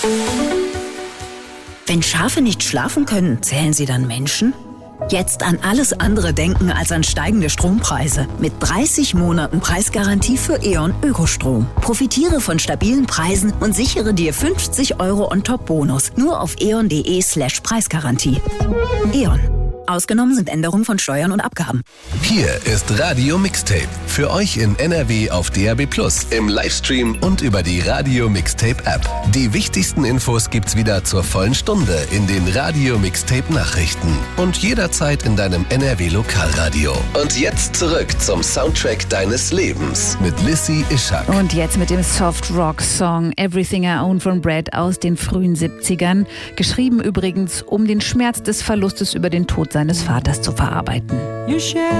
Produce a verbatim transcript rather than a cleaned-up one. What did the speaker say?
Wenn Schafe nicht schlafen können, zählen sie dann Menschen? Jetzt an alles andere denken als an steigende Strompreise. Mit dreißig Monaten Preisgarantie für E.ON Ökostrom. Profitiere von stabilen Preisen und sichere dir fünfzig Euro on-top-Bonus. Nur auf eon.de slash Preisgarantie. E.ON. Ausgenommen sind Änderungen von Steuern und Abgaben. Hier ist Radio Mixtape. Für euch in N R W auf D A B plus, im Livestream und über die Radio Mixtape App. Die wichtigsten Infos gibt's wieder zur vollen Stunde in den Radio Mixtape Nachrichten und jederzeit in deinem N R W Lokalradio. Und jetzt zurück zum Soundtrack deines Lebens mit Lissy Ishak. Und jetzt mit dem Soft-Rock-Song Everything I Own von Brad aus den frühen siebzigern. Geschrieben übrigens, um den Schmerz des Verlustes über den Tod seines Vaters zu verarbeiten.